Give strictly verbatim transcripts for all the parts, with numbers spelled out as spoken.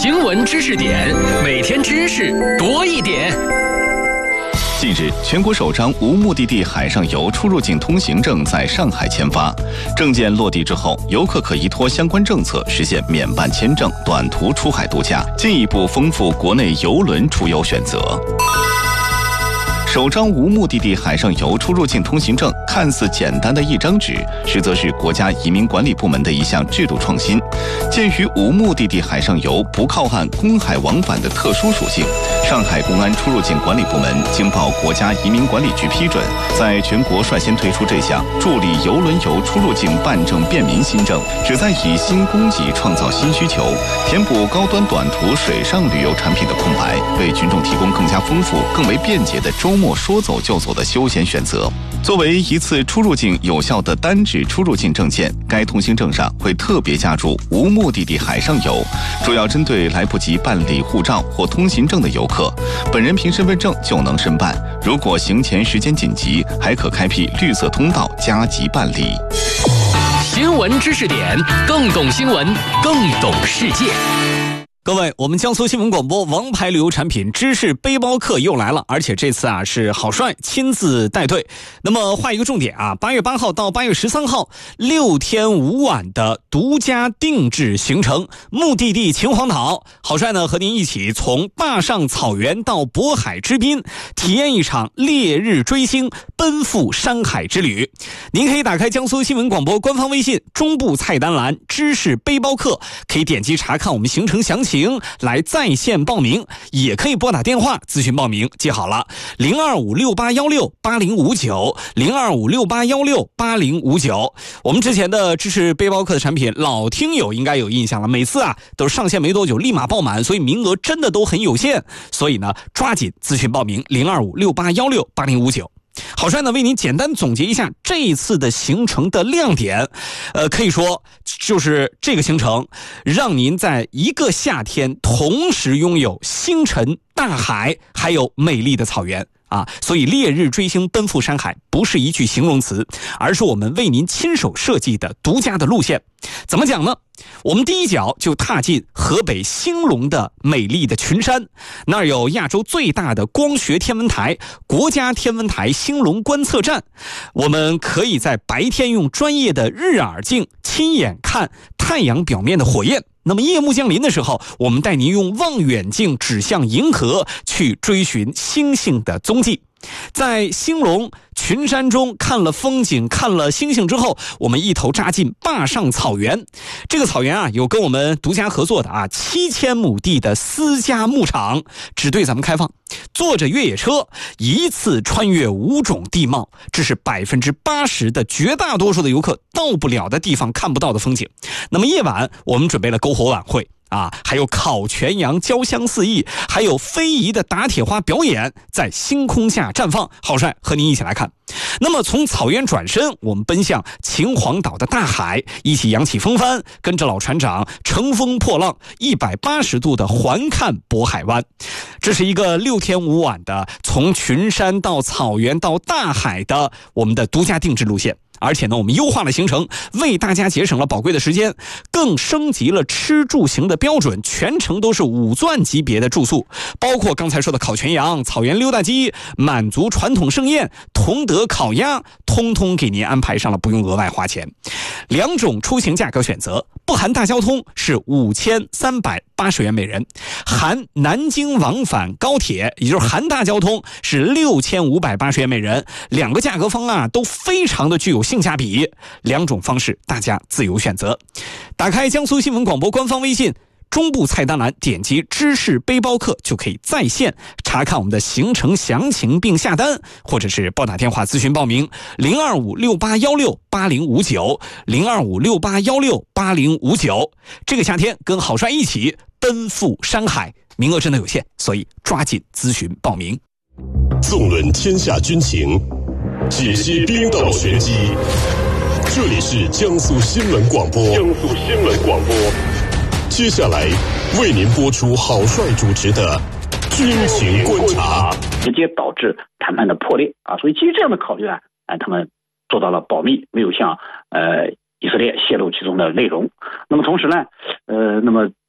新闻知识点，每天知识多一点。 近日，全国首张无目的地海上游出入境通行证在上海签发。证件落地之后，游客可依托相关政策实现免办签证、短途出海度假，进一步丰富国内邮轮出游选择。首张无目的地海上游出入境通行证看似简单的一张纸，实则是国家移民管理部门的一项制度创新。鉴于无目的地海上游不靠岸公海往返的特殊属性，上海公安出入境管理部门经报国家移民管理局批准，在全国率先推出这项助力邮轮游出入境办证便民新政，旨在以新供给创造新需求，填补高端短途水上旅游产品的空白，为群众提供更加丰富、更为便捷的周末说走就走的休闲选择。作为一次出入境有效的单纸出入境证件，该通行证上会特别加注无目的地海上游，主要针对来不及办理护照或通行证的游客，本人凭身份证就能申办。如果行前时间紧急，还可开辟绿色通道加急办理。 新闻知识点，更懂新闻，更懂世界。 各位，我们江苏新闻广播王牌旅游产品知识背包客又来了，而且这次啊是郝帅亲自带队。那么画一个重点啊，八月八号到八月十三号，六天五晚的独家定制行程，目的地秦皇岛，郝帅呢和您一起从坝上草原到渤海之滨，体验一场烈日追星、奔赴山海之旅。您可以打开江苏新闻广播官方微信中部菜单栏知识背包客，可以点击查看我们行程详情来在线报名，也可以拨打电话咨询报名，记好了零二五六八一六八零五九 零二五六八一六八零五九。我们之前的知识背包客的产品老听友应该有印象了，每次啊都是上线没多久立马爆满，所以名额真的都很有限，所以呢抓紧咨询报名零二五六八一六八零五九。郝帅呢为您简单总结一下这一次的行程的亮点，呃，可以说就是这个行程让您在一个夏天同时拥有星辰、大海还有美丽的草原啊，所以烈日追星、奔赴山海不是一句形容词，而是我们为您亲手设计的独家的路线。怎么讲呢？我们第一脚就踏进河北兴隆的美丽的群山，那儿有亚洲最大的光学天文台——国家天文台兴隆观测站。我们可以在白天用专业的日耳镜亲眼看太阳表面的火焰，那么夜幕降临的时候，我们带您用望远镜指向银河，去追寻星星的踪迹。在兴隆群山中看了风景，看了星星之后，我们一头扎进坝上草原。这个草原啊，有跟我们独家合作的啊七千亩地的私家牧场，只对咱们开放。坐着越野车，一次穿越五种地貌，这是百分之八十的绝大多数的游客到不了的地方看不到的风景。那么夜晚，我们准备了篝火晚会。啊，还有烤全羊焦香四溢，还有非遗的打铁花表演在星空下绽放。郝帅和您一起来看。那么从草原转身，我们奔向秦皇岛的大海，一起扬起风帆，跟着老船长乘风破浪，一百八十度的环看渤海湾。这是一个六天五晚的从群山到草原到大海的我们的独家定制路线。而且呢，我们优化了行程，为大家节省了宝贵的时间，更升级了吃住行的标准，全程都是五钻级别的住宿，包括刚才说的烤全羊、草原溜达鸡、满族传统盛宴、同德烤鸭，通通给您安排上了，不用额外花钱。两种出行价格选择，不含大交通是五千三百八十元每人，含南京往返高铁，也就是含大交通是六千五百八十元每人。两个价格方案都非常的具有性价比，两种方式大家自由选择。打开江苏新闻广播官方微信中部菜单栏，点击知识背包客，就可以在线查看我们的行程详情并下单，或者是拨打电话咨询报名零二五六八一六八零五九 零二五六八一六八零五九。这个夏天跟郝帅一起奔赴山海，名额真的有限，所以抓紧咨询报名。 纵论天下军情，解析兵道玄机，这里是江苏新闻广播。江苏新闻广播，接下来为您播出郝帅主持的军情观察， 直接导致谈判的破裂啊！所以基于这样的考虑啊，啊，他们做到了保密，没有向呃以色列泄露其中的内容。那么同时呢，呃，那么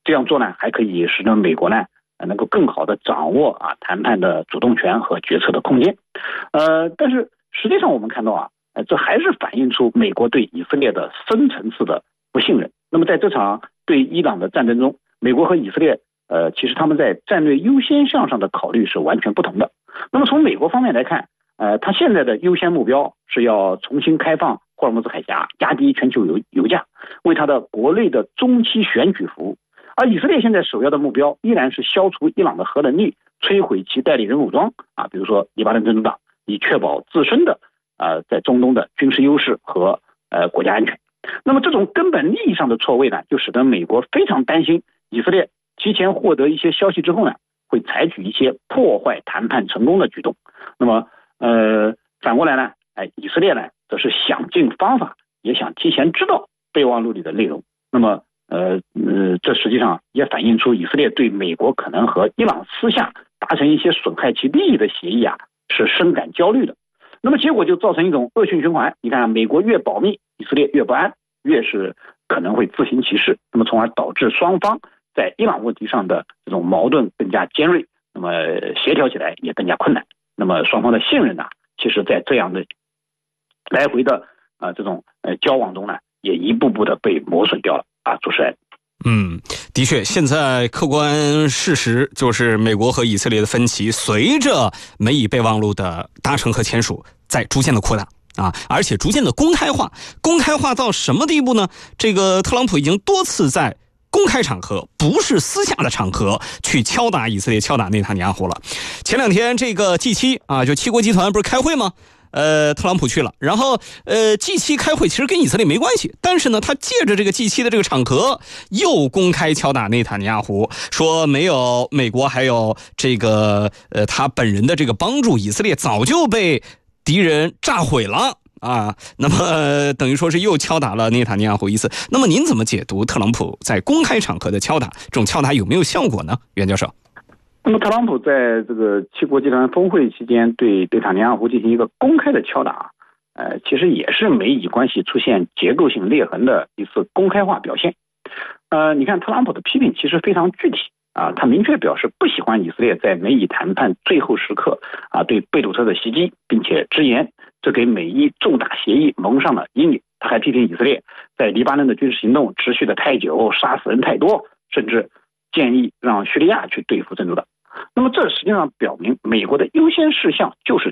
这样做呢，还可以使得美国呢能够更好的掌握啊谈判的主动权和决策的空间。呃，但是实际上我们看到啊，呃，这还是反映出美国对以色列的深层次的不信任。那么在这场对伊朗的战争中，美国和以色列呃，其实他们在战略优先项上的考虑是完全不同的。那么从美国方面来看，呃，他现在的优先目标是要重新开放霍尔木兹海峡，压低全球油油价，为他的国内的中期选举服务。而以色列现在首要的目标依然是消除伊朗的核能力，摧毁其代理人武装啊，比如说黎巴嫩真主党，以确保自身的呃在中东的军事优势和呃国家安全。那么这种根本利益上的错位呢，就使得美国非常担心以色列提前获得一些消息之后呢，会采取一些破坏谈判成功的举动。那么呃反过来呢，哎，以色列呢则是想尽方法，也想提前知道备忘录里的内容。那么呃呃，这实际上也反映出以色列对美国可能和伊朗私下达成一些损害其利益的协议啊，是深感焦虑的。那么结果就造成一种恶性循环。你看，美国越保密，以色列越不安，越是可能会自行其事，那么从而导致双方在伊朗问题上的这种矛盾更加尖锐，那么协调起来也更加困难。那么双方的信任呢，其实在这样的来回的啊、呃、这种呃交往中呢，也一步步的被磨损掉了啊，主持人。 嗯，的确，现在客观事实就是美国和以色列的分歧随着美以备忘录的达成和签署在逐渐的扩大啊，而且逐渐的公开化。公开化到什么地步呢？这个特朗普已经多次在公开场合，不是私下的场合去敲打以色列，敲打内塔尼亚胡了。前两天这个 G 七 啊，就七国集团不是开会吗？呃，特朗普去了，然后呃 G 七 开会其实跟以色列没关系，但是呢，他借着这个 G 七 的这个场合，又公开敲打内塔尼亚胡，说没有美国还有这个呃他本人的这个帮助，以色列早就被敌人炸毁了啊。那么、呃、等于说是又敲打了内塔尼亚胡一次。那么您怎么解读特朗普在公开场合的敲打？这种敲打有没有效果呢？袁教授。 那么特朗普在这个七国集团峰会期间对内塔尼亚胡进行一个公开的敲打，呃，其实也是美以关系出现结构性裂痕的一次公开化表现。呃，你看特朗普的批评其实非常具体啊，他明确表示不喜欢以色列在美以谈判最后时刻啊对贝鲁特的袭击，并且直言这给美伊重大协议蒙上了阴影。他还批评以色列在黎巴嫩的军事行动持续的太久，杀死人太多，甚至建议让叙利亚去对付真主党。那么这实际上表明美国的优先事项就是